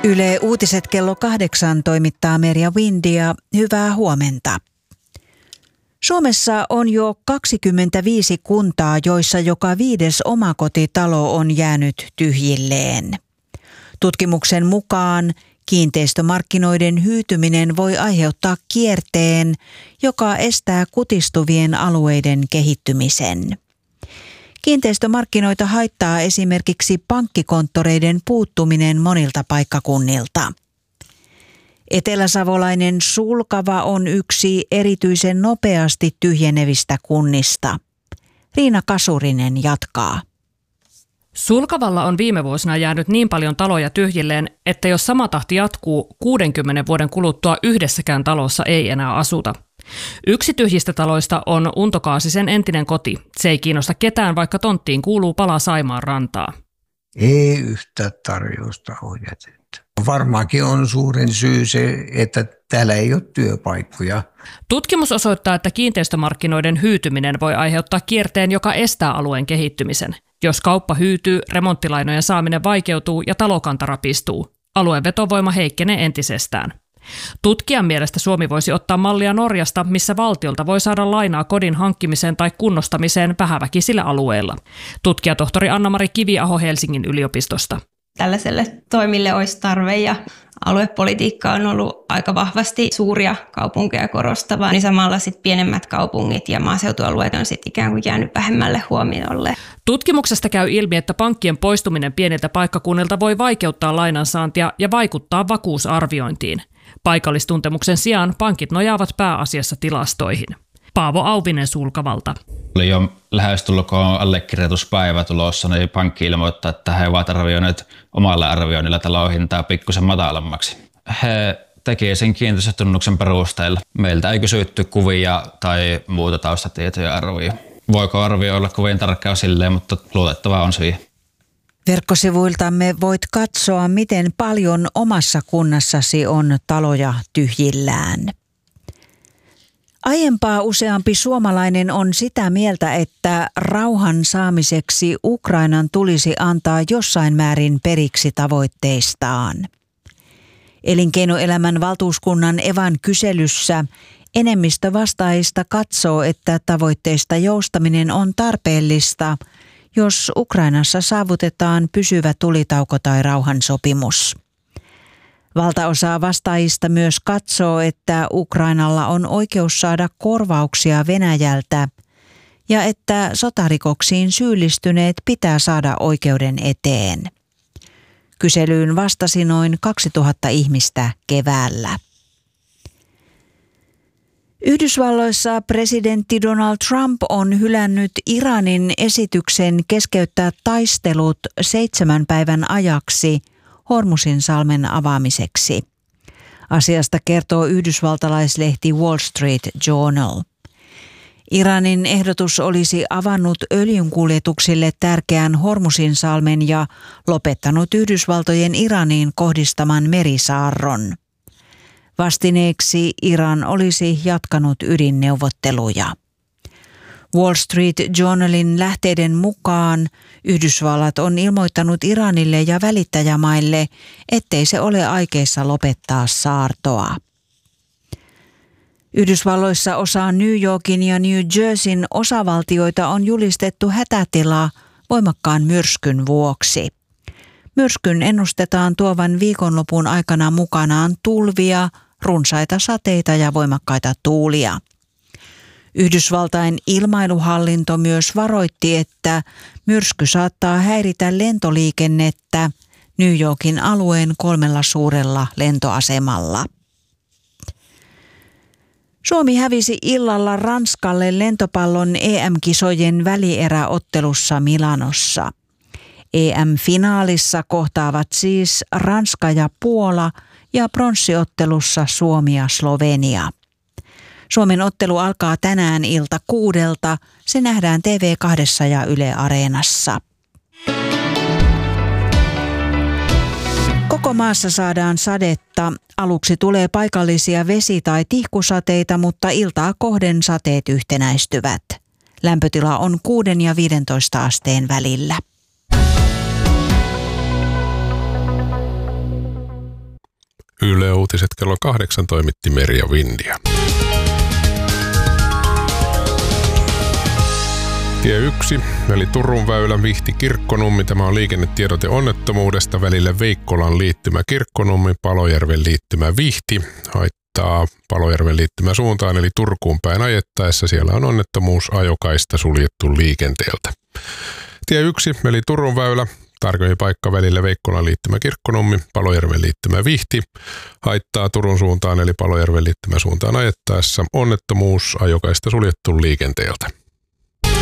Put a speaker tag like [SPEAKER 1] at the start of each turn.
[SPEAKER 1] Yle Uutiset kello 8 toimittaa Merja Windia. Hyvää huomenta. Suomessa on jo 25 kuntaa, joissa joka 5. omakotitalo on jäänyt tyhjilleen. Tutkimuksen mukaan kiinteistömarkkinoiden hyytyminen voi aiheuttaa kierteen, joka estää kutistuvien alueiden kehittymisen. Kiinteistömarkkinoita haittaa esimerkiksi pankkikonttoreiden puuttuminen monilta paikkakunnilta. Eteläsavolainen Sulkava on yksi erityisen nopeasti tyhjenevistä kunnista. Riina Kasurinen jatkaa.
[SPEAKER 2] Sulkavalla on viime vuosina jäänyt niin paljon taloja tyhjilleen, että jos sama tahti jatkuu, 60 vuoden kuluttua yhdessäkään talossa ei enää asuta. Yksi tyhjistä taloista on Unto Kaasisen entinen koti. Se ei kiinnosta ketään, vaikka tonttiin kuuluu pala Saimaan rantaa.
[SPEAKER 3] Ei yhtä tarjousta ole jätetty. Varmaankin on suurin syy se, että täällä ei ole työpaikkoja.
[SPEAKER 2] Tutkimus osoittaa, että kiinteistömarkkinoiden hyytyminen voi aiheuttaa kierteen, joka estää alueen kehittymisen. Jos kauppa hyytyy, remonttilainojen saaminen vaikeutuu ja talokanta rapistuu. Alueen vetovoima heikkenee entisestään. Tutkijan mielestä Suomi voisi ottaa mallia Norjasta, missä valtiolta voi saada lainaa kodin hankkimiseen tai kunnostamiseen vähäväkisillä alueilla. Tutkijatohtori Anna-Mari Kiviaho Helsingin yliopistosta.
[SPEAKER 4] Tällaiselle toimille olisi tarve ja aluepolitiikka on ollut aika vahvasti suuria kaupunkeja korostavaa, niin samalla sitten pienemmät kaupungit ja maaseutualueet on sitten ikään kuin jäänyt vähemmälle huomiolle.
[SPEAKER 2] Tutkimuksesta käy ilmi, että pankkien poistuminen pieniltä paikkakunnilta voi vaikeuttaa lainansaantia ja vaikuttaa vakuusarviointiin. Paikallistuntemuksen sijaan pankit nojaavat pääasiassa tilastoihin. Paavo Auvinen Sulkavalta.
[SPEAKER 5] Oli jo lähestulkoon allekirjoituspäivä tulossa, niin pankki ilmoittaa, että he ovat arvioineet omalla arvioinnilla talon hintaa pikkusen matalammaksi. He teki sen kiinteistötunnuksen perusteella. Meiltä ei kysytty kuvia tai muuta taustatietoja arvioja. Voiko arvio olla kovin tarkkaa silleen, mutta luotettavaa on siihen.
[SPEAKER 1] Verkkosivuiltamme voit katsoa, miten paljon omassa kunnassasi on taloja tyhjillään. Aiempaa useampi suomalainen on sitä mieltä, että rauhan saamiseksi Ukrainan tulisi antaa jossain määrin periksi tavoitteistaan. Elinkeinoelämän valtuuskunnan Evan kyselyssä enemmistö vastaajista katsoo, että tavoitteista joustaminen on tarpeellista, jos Ukrainassa saavutetaan pysyvä tulitauko tai rauhansopimus. Valtaosa vastaajista myös katsoo, että Ukrainalla on oikeus saada korvauksia Venäjältä ja että sotarikoksiin syyllistyneet pitää saada oikeuden eteen. Kyselyyn vastasi noin 2000 ihmistä keväällä. Yhdysvalloissa presidentti Donald Trump on hylännyt Iranin esityksen keskeyttää taistelut 7 päivän ajaksi Hormuzinsalmen avaamiseksi. Asiasta kertoo yhdysvaltalaislehti Wall Street Journal. Iranin ehdotus olisi avannut öljynkuljetuksille tärkeän Hormuzinsalmen ja lopettanut Yhdysvaltojen Iraniin kohdistaman merisaarron. Vastineeksi Iran olisi jatkanut ydinneuvotteluja. Wall Street Journalin lähteiden mukaan Yhdysvallat on ilmoittanut Iranille ja välittäjämaille, ettei se ole aikeissa lopettaa saartoa. Yhdysvalloissa osa New Yorkin ja New Jerseyn osavaltioita on julistettu hätätila voimakkaan myrskyn vuoksi. Myrskyn ennustetaan tuovan viikonlopun aikana mukanaan tulvia, runsaita sateita ja voimakkaita tuulia. Yhdysvaltain ilmailuhallinto myös varoitti, että myrsky saattaa häiritä lentoliikennettä New Yorkin alueen 3 suurella lentoasemalla. Suomi hävisi illalla Ranskalle lentopallon EM-kisojen välieräottelussa Milanossa. EM-finaalissa kohtaavat siis Ranska ja Puola ja pronssiottelussa Suomi ja Slovenia. Suomen ottelu alkaa tänään ilta 6. Se nähdään TV2 ja Yle Areenassa. Koko maassa saadaan sadetta. Aluksi tulee paikallisia vesi- tai tihkusateita, mutta iltaa kohden sateet yhtenäistyvät. Lämpötila on 6 ja 15 asteen välillä.
[SPEAKER 6] Yle Uutiset kello 8 toimitti Merja Vindia. Tie 1, eli Turun väylä Vihti-Kirkkonummi. Tämä on liikennetiedote onnettomuudesta välillä Veikkolan liittymä Kirkkonummi, Palojärven liittymä Vihti. Haittaa Palojärven liittymä suuntaan, eli Turkuun päin ajettaessa. Siellä on onnettomuus, ajokaista suljettu liikenteeltä. Tie 1, eli Turun väylä. Tarkoin paikka välillä Veikkolan liittymä Kirkkonummi, Palojärven liittymä Vihti. Haittaa Turun suuntaan, eli Palojärven liittymä suuntaan ajettaessa. Onnettomuus, ajokaista suljettu liikenteeltä.